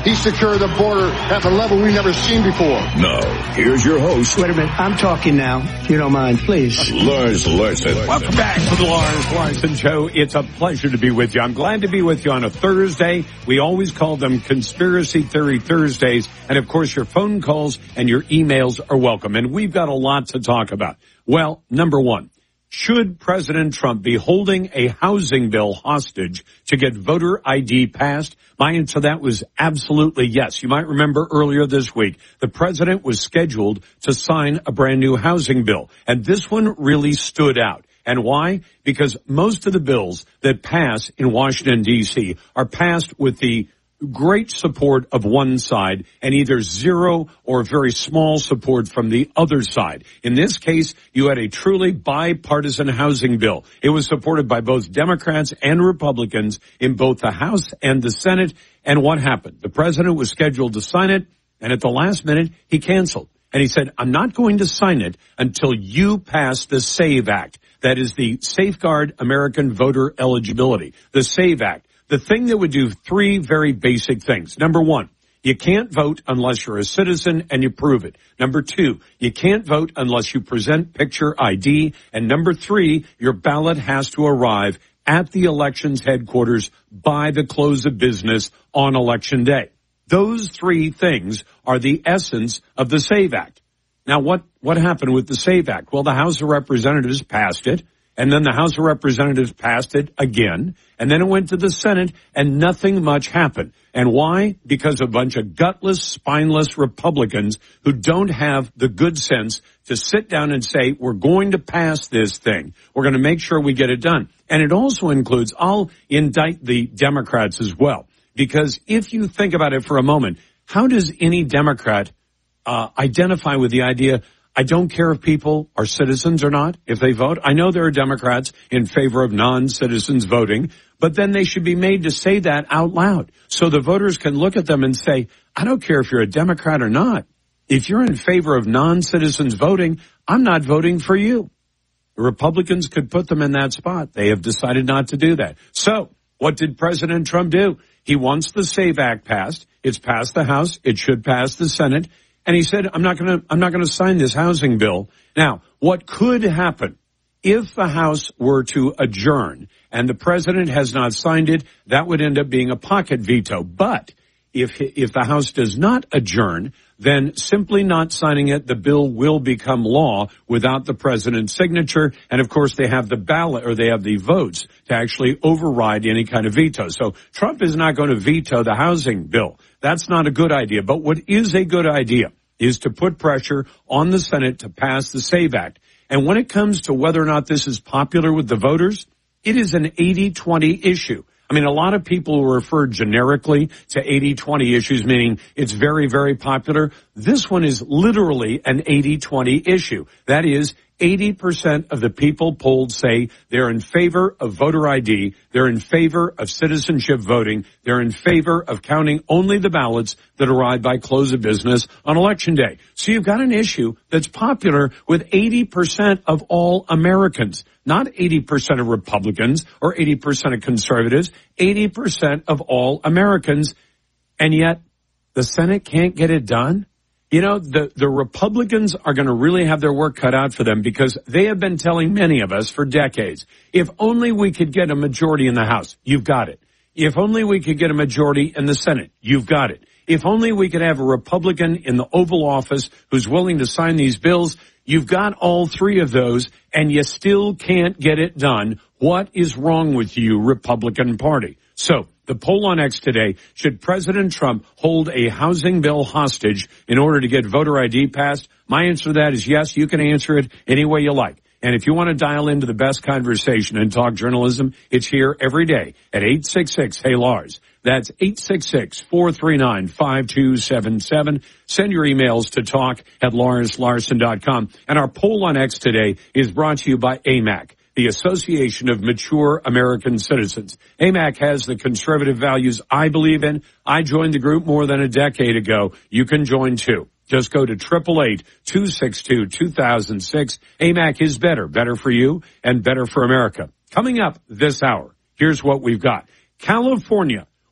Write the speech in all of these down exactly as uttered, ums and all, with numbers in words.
he secured the border at the level we've never seen before. Now, here's your host. Wait a minute. I'm talking now. If you don't mind, please. Lars Larson. Welcome back to the Lars Larson Show. It's a pleasure to be with you. I'm glad to be with you on a Thursday. We always call them Conspiracy Theory Thursdays. And, of course, your phone calls and your emails are welcome. And we've got a lot to talk about. Well, number one. Should President Trump be holding a housing bill hostage to get voter I D passed? My answer to that was absolutely yes. You might remember earlier this week, the president was scheduled to sign a brand new housing bill. And this one really stood out. And why? Because most of the bills that pass in Washington, D C are passed with the great support of one side and either zero or very small support from the other side. In this case, you had a truly bipartisan housing bill. It was supported by both Democrats and Republicans in both the House and the Senate. And what happened? The president was scheduled to sign it, and at the last minute, he canceled. And he said, I'm not going to sign it until you pass the SAVE Act. That is the Safeguard American Voter Eligibility, the SAVE Act. The thing that would do three very basic things. Number one, you can't vote unless you're a citizen and you prove it. Number two, you can't vote unless you present picture I D. And number three, your ballot has to arrive at the elections headquarters by the close of business on election day. Those three things are the essence of the SAVE Act. Now, what, what happened with the SAVE Act? Well, the House of Representatives passed it. And then the House of Representatives passed it again. And then it went to the Senate, and nothing much happened. And why? Because of a bunch of gutless, spineless Republicans who don't have the good sense to sit down and say, we're going to pass this thing. We're going to make sure we get it done. And it also includes, I'll indict the Democrats as well. Because if you think about it for a moment, how does any Democrat uh, identify with the idea, I don't care if people are citizens or not, if they vote. I know there are Democrats in favor of non-citizens voting, but then they should be made to say that out loud so the voters can look at them and say, I don't care if you're a Democrat or not. If you're in favor of non-citizens voting, I'm not voting for you. The Republicans could put them in that spot. They have decided not to do that. So what did President Trump do? He wants the SAVE Act passed. It's passed the House. It should pass the Senate. And he said, I'm not going to, I'm not going to sign this housing bill. Now, what could happen if the House were to adjourn and the president has not signed it? That would end up being a pocket veto. But if, if the House does not adjourn, then simply not signing it, the bill will become law without the president's signature. And of course, they have the ballot or they have the votes to actually override any kind of veto. So Trump is not going to veto the housing bill. That's not a good idea. But what is a good idea is to put pressure on the Senate to pass the SAVE Act. And when it comes to whether or not this is popular with the voters, it is an eighty twenty issue. I mean, a lot of people refer generically to eighty twenty issues, meaning it's very, very popular. This one is literally an eighty twenty issue. That is, eighty percent of the people polled say they're in favor of voter I D. They're in favor of citizenship voting. They're in favor of counting only the ballots that arrive by close of business on election day. So you've got an issue that's popular with eighty percent of all Americans, not eighty percent of Republicans or eighty percent of conservatives, eighty percent of all Americans. And yet the Senate can't get it done. You know, the, the Republicans are going to really have their work cut out for them because they have been telling many of us for decades, if only we could get a majority in the House, you've got it. If only we could get a majority in the Senate, you've got it. If only we could have a Republican in the Oval Office who's willing to sign these bills, you've got all three of those and you still can't get it done. What is wrong with you, Republican Party? So, the poll on X today, should President Trump hold a housing bill hostage in order to get voter I D passed? My answer to that is yes. You can answer it any way you like. And if you want to dial into the best conversation and talk journalism, it's here every day at eight six six, hey Lars. That's eight six six, four three nine, five two seven seven. Send your emails to talk at lars larson dot com. And our poll on X today is brought to you by A M A C, the Association of Mature American Citizens. A M A C has the conservative values I believe in. I joined the group more than a decade ago. You can join too. Just go to eight eight eight, two six two, two thousand six. A M A C is better, better for you and better for America. Coming up this hour, here's what we've got. California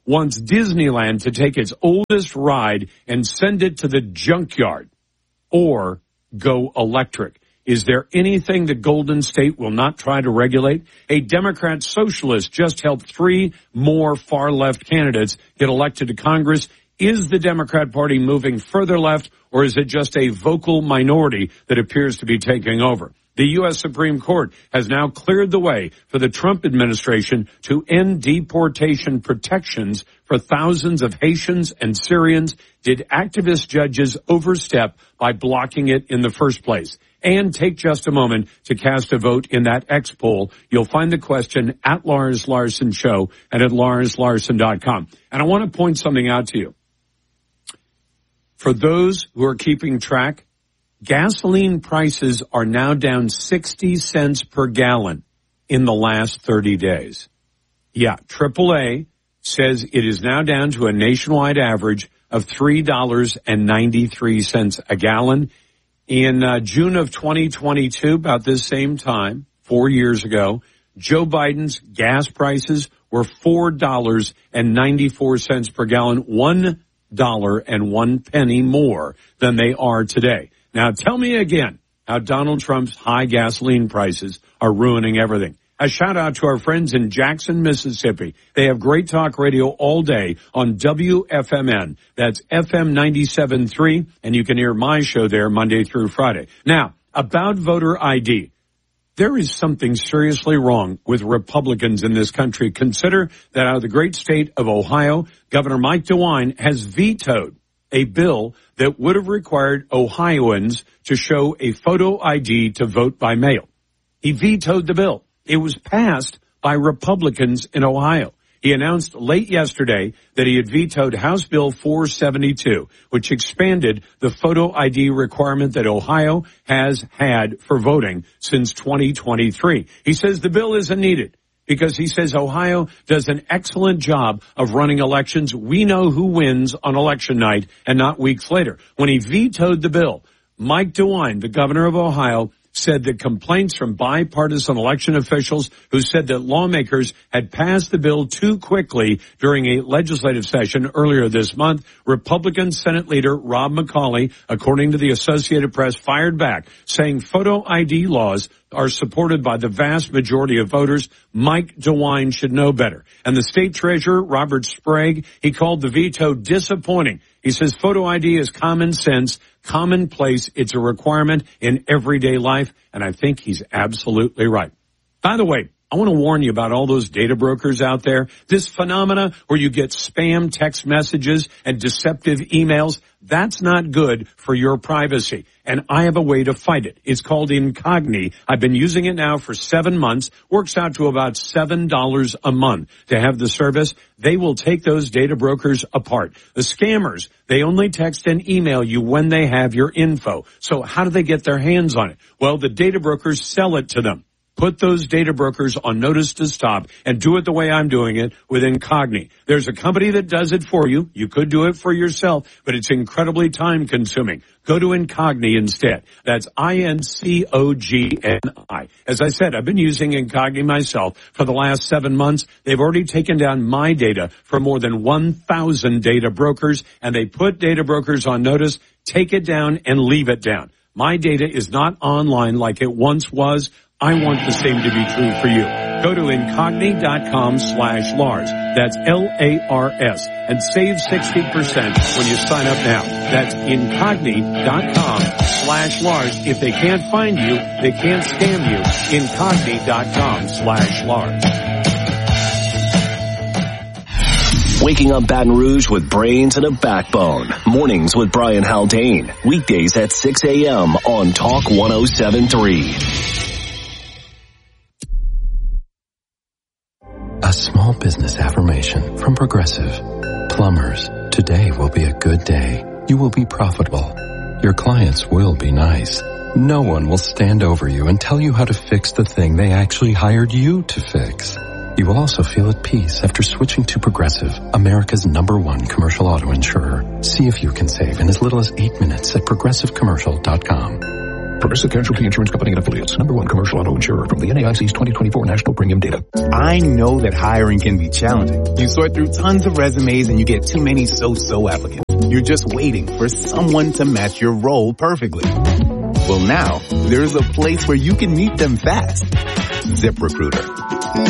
wants Disneyland to take its oldest ride and send it to the junkyard or go electric. Is there anything that Golden State will not try to regulate? A Democrat socialist just helped three more far-left candidates get elected to Congress. Is the Democrat Party moving further left, or is it just a vocal minority that appears to be taking over? The U S Supreme Court has now cleared the way for the Trump administration to end deportation protections for thousands of Haitians and Syrians. Did activist judges overstep by blocking it in the first place? And take just a moment to cast a vote in that X poll. You'll find the question at Lars Larson Show and at lars larson dot com. And I want to point something out to you. For those who are keeping track, gasoline prices are now down sixty cents per gallon in the last thirty days. Yeah, triple A says it is now down to a nationwide average of three dollars and ninety-three cents a gallon. In uh, June of twenty twenty-two, about this same time, four years ago, Joe Biden's gas prices were four dollars and ninety-four cents per gallon, one dollar and one penny more than they are today. Now tell me again how Donald Trump's high gasoline prices are ruining everything. A shout out to our friends in Jackson, Mississippi. They have great talk radio all day on W F M N. That's F M ninety-seven point three, and you can hear my show there Monday through Friday. Now, about voter I D. There is something seriously wrong with Republicans in this country. Consider that out of the great state of Ohio, Governor Mike DeWine has vetoed a bill that would have required Ohioans to show a photo I D to vote by mail. He vetoed the bill. It was passed by Republicans in Ohio. He announced late yesterday that he had vetoed House Bill four seventy-two, which expanded the photo I D requirement that Ohio has had for voting since twenty twenty-three. He says the bill isn't needed because he says Ohio does an excellent job of running elections. We know who wins on election night and not weeks later. When he vetoed the bill, Mike DeWine, the governor of Ohio, said that complaints from bipartisan election officials who said that lawmakers had passed the bill too quickly during a legislative session earlier this month. Republican Senate leader Rob McCauley, according to the Associated Press, fired back, saying photo I D laws are supported by the vast majority of voters. Mike DeWine should know better. And the state treasurer, Robert Sprague, he called the veto disappointing. He says photo I D is common sense, commonplace. It's a requirement in everyday life. And I think he's absolutely right. By the way, I want to warn you about all those data brokers out there. This phenomena where you get spam text messages and deceptive emails, that's not good for your privacy. And I have a way to fight it. It's called Incogni. I've been using it now for seven months. Works out to about seven dollars a month to have the service. They will take those data brokers apart. The scammers, they only text and email you when they have your info. So how do they get their hands on it? Well, the data brokers sell it to them. Put those data brokers on notice to stop and do it the way I'm doing it with Incogni. There's a company that does it for you. You could do it for yourself, but it's incredibly time consuming. Go to Incogni instead. That's I N C O G N I. As I said, I've been using Incogni myself for the last seven months. They've already taken down my data for more than one thousand data brokers, and they put data brokers on notice. Take it down and leave it down. My data is not online like it once was. I want the same to be true for you. Go to Incogni.com slash Lars. That's L A R S. And save sixty percent when you sign up now. That's Incogni.com slash Lars. If they can't find you, they can't scam you. Incogni.com slash Lars. Waking up Baton Rouge with brains and a backbone. Mornings with Brian Haldane. Weekdays at six a.m. on Talk one oh seven point three. A small business affirmation from Progressive. Plumbers, today will be a good day. You will be profitable. Your clients will be nice. No one will stand over you and tell you how to fix the thing they actually hired you to fix. You will also feel at peace after switching to Progressive, America's number one commercial auto insurer. See if you can save in as little as eight minutes at progressive commercial dot com. Progressive Casualty Insurance Company and Affiliates. Number one commercial auto insurer from the N A I C's twenty twenty-four National Premium Data. I know that hiring can be challenging. You sort through tons of resumes and you get too many so-so applicants. You're just waiting for someone to match your role perfectly. Well, now, there's a place where you can meet them fast. ZipRecruiter.